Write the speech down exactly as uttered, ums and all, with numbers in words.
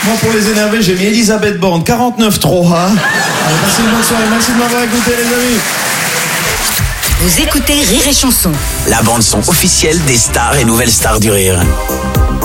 Moi, pour les énerver, j'ai mis Elisabeth Borne, quarante-neuf trois. Allez, passez une bonne soirée. Merci de m'avoir écouté, les amis. Vous écoutez Rire et Chanson, la bande son officielle des stars et nouvelles stars du rire.